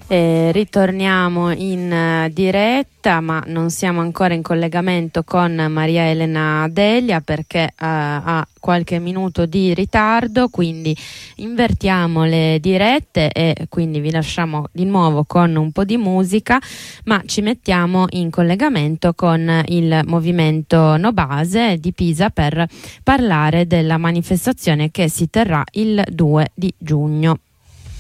Ritorniamo in diretta, ma non siamo ancora in collegamento con Maria Elena Delia perché ha qualche minuto di ritardo, quindi invertiamo le dirette e quindi vi lasciamo di nuovo con un po' di musica, ma ci mettiamo in collegamento con il movimento No Base di Pisa per parlare della manifestazione che si terrà il 2 di giugno.